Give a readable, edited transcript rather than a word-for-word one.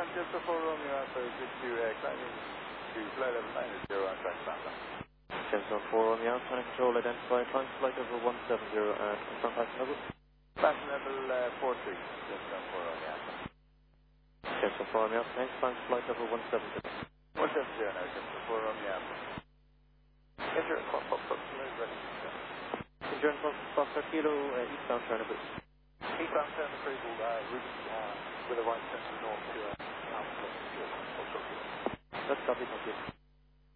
Delta 4 Romeo Alpha 62, climbing to flight level 90 on track standby. Delta 4 Romeo Alpha, control identified, climb flight level 170 and confirm passing level. Passing level 43, Delta 4 Romeo Alpha. Delta 4 Romeo Alpha, next climb flight level 170. 170 now, Delta 4 Romeo Alpha. Endurance Foxtrot Kilo, ready to go. Endurance Foxtrot Kilo, eastbound turn a bit. Eastbound turn approval, route with a right turn to the north to Alpha Foxtrot Kilo. That's copy, thank you.